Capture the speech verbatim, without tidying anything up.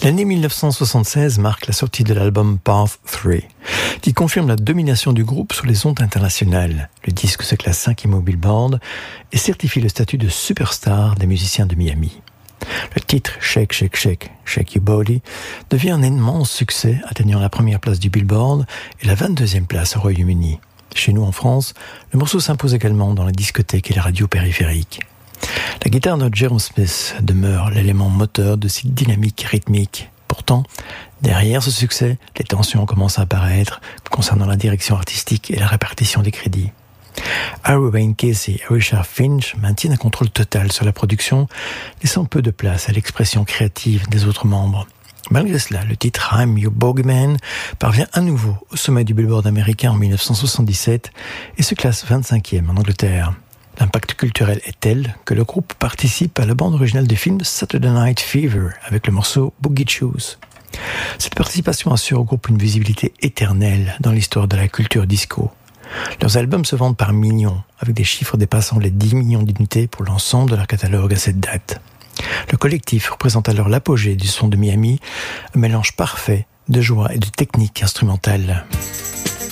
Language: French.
L'année mille neuf cent soixante-seize marque la sortie de l'album Path trois, qui confirme la domination du groupe sur les ondes internationales. Le disque se classe cinquième au Billboard et certifie le statut de superstar des musiciens de Miami. Le titre Shake, Shake, Shake, Shake Your Body devient un immense succès, atteignant la première place du Billboard et la vingt-deuxième place au Royaume-Uni. Chez nous en France, le morceau s'impose également dans les discothèques et les radios périphériques. La guitare de Jerome Smith demeure l'élément moteur de cette dynamique rythmique. Pourtant, derrière ce succès, les tensions commencent à apparaître concernant la direction artistique et la répartition des crédits. Harry Wayne Casey et Richard Finch maintiennent un contrôle total sur la production, laissant peu de place à l'expression créative des autres membres. Malgré cela, le titre I'm Your Bogeyman parvient à nouveau au sommet du Billboard américain en mille neuf cent soixante-dix-sept et se classe vingt-cinquième en Angleterre. L'impact culturel est tel que le groupe participe à la bande originale du film Saturday Night Fever avec le morceau Boogie Shoes. Cette participation assure au groupe une visibilité éternelle dans l'histoire de la culture disco. Leurs albums se vendent par millions, avec des chiffres dépassant les dix millions d'unités pour l'ensemble de leur catalogue à cette date. Le collectif représente alors l'apogée du son de Miami, un mélange parfait de joie et de technique instrumentale.